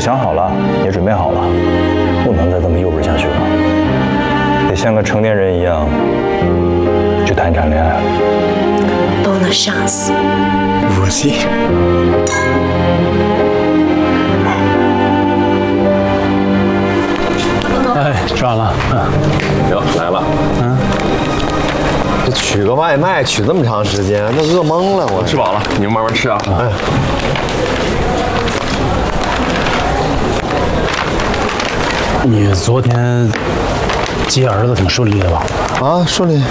想好了，也准备好了，不能再这么幼稚下去了，得像个成年人一样去谈一场恋爱。 Bonne chance。 我信。 哎，吃完了。 哟，来了。 这取个外卖取这么长时间，都饿懵了。我吃饱了，你们慢慢吃啊。哎。 你昨天接儿子挺顺利的吧？ 啊，顺利。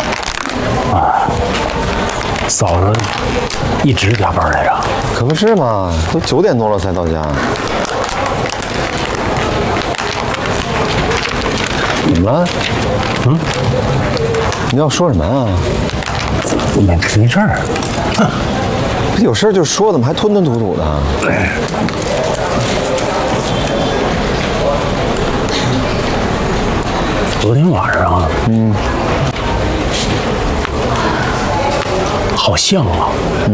嫂子一直加班来着。 可不是嘛，都9点多了才到家。怎么了？你要说什么啊？ 没事儿。 有事就说，怎么还吞吞吐吐的？ 昨天晚上啊，好像啊，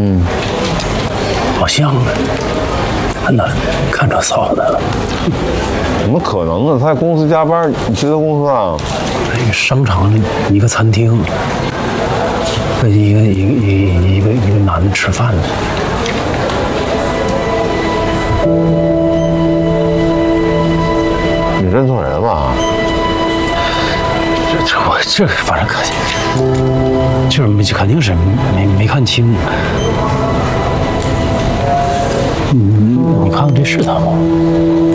好像真的看着嫂子了。 怎么可能呢？他在公司加班，你去他公司啊？ 那个商场一个餐厅，跟一个男的吃饭呢。 你认错人了？ 这反正就是肯定是没看清。你看看这是他吗？